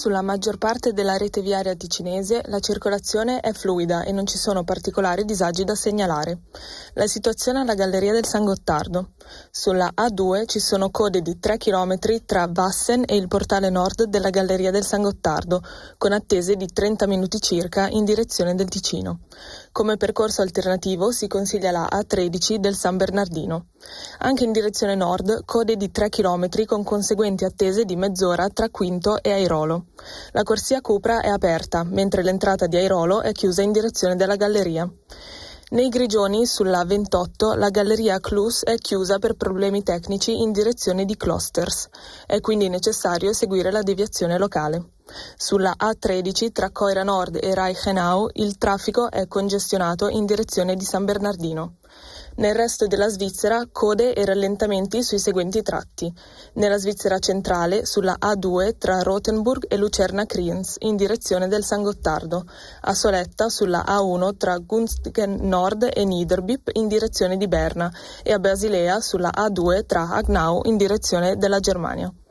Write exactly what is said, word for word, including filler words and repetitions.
sulla maggior parte della rete viaria ticinese la circolazione è fluida e non ci sono particolari disagi da segnalare. La situazione alla Galleria del San Gottardo. Sulla A due ci sono code di tre chilometri tra Vassen e il portale nord della Galleria del San Gottardo, con attese di trenta minuti circa in direzione del Ticino. Come percorso alternativo si consiglia la A tredici del San Bernardino. Anche in direzione nord, code di tre chilometri con conseguenti attese di mezz'ora tra Quinto e Airolo. La corsia Cupra è aperta, mentre l'entrata di Airolo è chiusa in direzione della galleria. Nei Grigioni, sulla ventotto, la galleria Clus è chiusa per problemi tecnici in direzione di Klosters. È quindi necessario seguire la deviazione locale. Sulla A tredici, tra Coira Nord e Reichenau, il traffico è congestionato in direzione di San Bernardino. Nel resto della Svizzera, code e rallentamenti sui seguenti tratti. Nella Svizzera centrale, sulla A due, tra Rothenburg e Lucerna-Kriens, in direzione del San Gottardo. A Soletta, sulla A uno, tra Gunstgen Nord e Niederbipp, in direzione di Berna. E a Basilea, sulla A due, tra Hagnau, in direzione della Germania.